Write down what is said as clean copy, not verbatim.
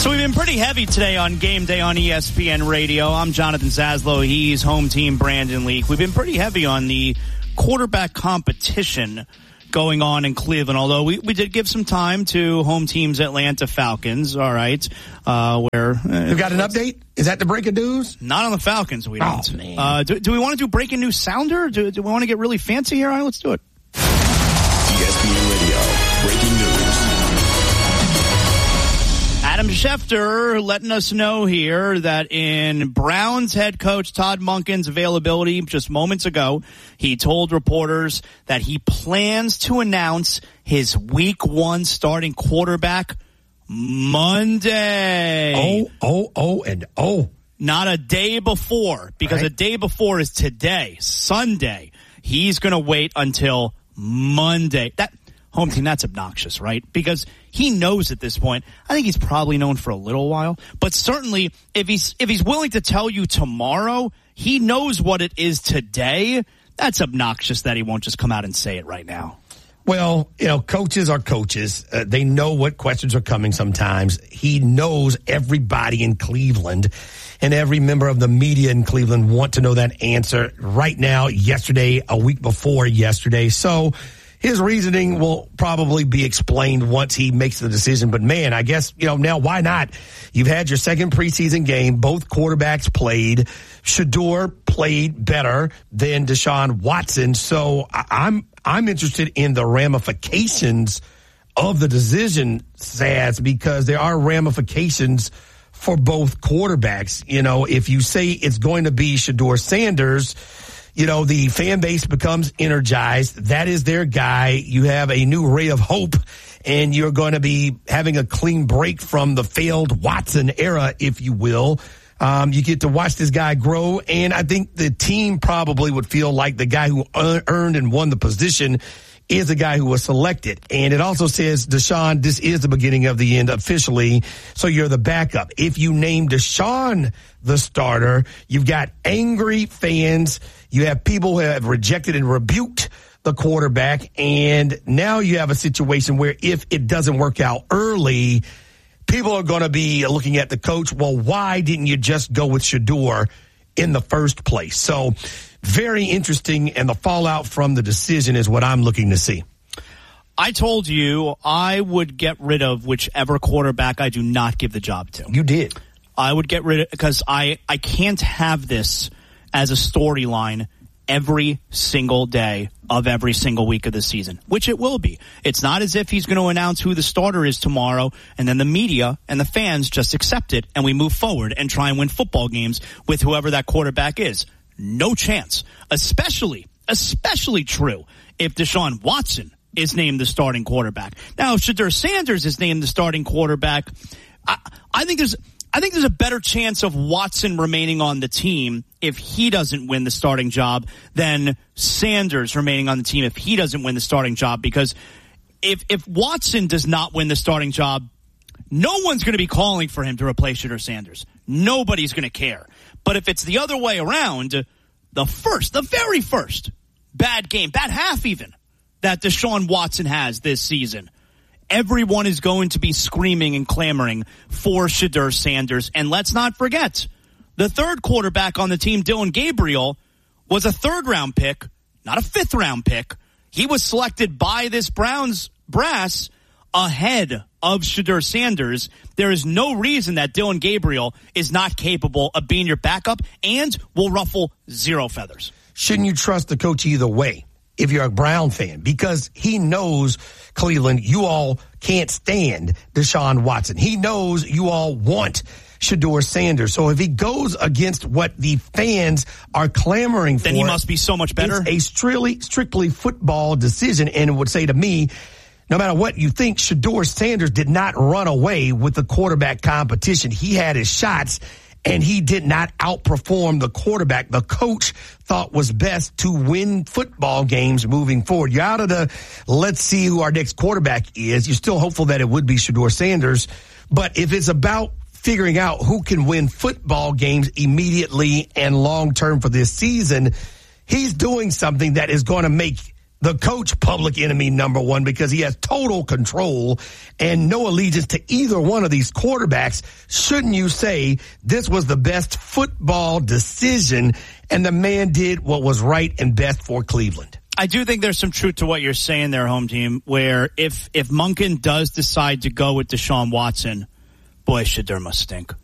So we've been pretty heavy today on Game Day on ESPN Radio. I'm Jonathan Zaslow. He's home team Brandon Leak. We've been pretty heavy on the quarterback competition going on in Cleveland, although we did give some time to home team's Atlanta Falcons, all right, where... You got an update? Is that the breaking news? Not on the Falcons, we don't. Oh, man. Do we want to do breaking news sounder? Do we want to get really fancy here? All right, let's do it. ESPN Radio, breaking news. Adam Schefter letting us know here that in Browns head coach Todd Monken's availability just moments ago, he told reporters that he plans to announce his week 1 starting quarterback Monday. Oh. Not a day before, because right. A day before is today, Sunday. He's going to wait until Monday. That home team, that's obnoxious, right? Because he knows at this point. I think he's probably known for a little while, but certainly if he's willing to tell you tomorrow, he knows what it is today. That's obnoxious that he won't just come out and say it right now. Well, coaches are coaches. They know what questions are coming sometimes. He knows everybody in Cleveland and every member of the media in Cleveland want to know that answer right now, yesterday, a week before yesterday. So his reasoning will probably be explained once he makes the decision. But, man, I guess, now why not? You've had your second preseason game. Both quarterbacks played. Shedeur played better than Deshaun Watson. So I'm interested in the ramifications of the decision, Saz, because there are ramifications for both quarterbacks. If you say it's going to be Shedeur Sanders, the fan base becomes energized. That is their guy. You have a new ray of hope, and you're going to be having a clean break from the failed Watson era, if you will. You get to watch this guy grow, and I think the team probably would feel like the guy who earned and won the position is the guy who was selected. And it also says, Deshaun, this is the beginning of the end officially, so you're the backup. If you name Deshaun the starter, you've got angry fans. You have people who have rejected and rebuked the quarterback, and now you have a situation where if it doesn't work out early, people are going to be looking at the coach, well, why didn't you just go with Shedeur in the first place? So very interesting, and the fallout from the decision is what I'm looking to see. I told you I would get rid of whichever quarterback I do not give the job to. You did. I would get rid of, because I can't have this as a storyline every single day of every single week of the season, which it will be. It's not as if he's going to announce who the starter is tomorrow and then the media and the fans just accept it and we move forward and try and win football games with whoever that quarterback is. No chance. Especially true if Deshaun Watson is named the starting quarterback. Now, if Shedeur Sanders is named the starting quarterback, I think there's a better chance of Watson remaining on the team if he doesn't win the starting job than Sanders remaining on the team if he doesn't win the starting job. Because if Watson does not win the starting job, no one's going to be calling for him to replace Shedeur Sanders. Nobody's going to care. But if it's the other way around, the very first bad half even, that Deshaun Watson has this season, everyone is going to be screaming and clamoring for Shedeur Sanders. And let's not forget, the third quarterback on the team, Dillon Gabriel, was a third-round pick, not a fifth-round pick. He was selected by this Browns brass ahead of Shedeur Sanders. There is no reason that Dillon Gabriel is not capable of being your backup and will ruffle zero feathers. Shouldn't you trust the coach either way if you're a Brown fan? Because he knows, Cleveland, you all can't stand Deshaun Watson. He knows you all want Shedeur Sanders. So if he goes against what the fans are clamoring for, then he must be so much better. It's a strictly football decision, and it would say to me, no matter what you think, Shedeur Sanders did not run away with the quarterback competition. He had his shots, and he did not outperform the quarterback the coach thought was best to win football games moving forward. You're out of the let's see who our next quarterback is. You're still hopeful that it would be Shedeur Sanders. But if it's about figuring out who can win football games immediately and long-term for this season, he's doing something that is going to make the coach public enemy number one because he has total control and no allegiance to either one of these quarterbacks, shouldn't you say this was the best football decision and the man did what was right and best for Cleveland? I do think there's some truth to what you're saying there, home team, where if Monken does decide to go with Deshaun Watson, boy, should Shedeur must stink.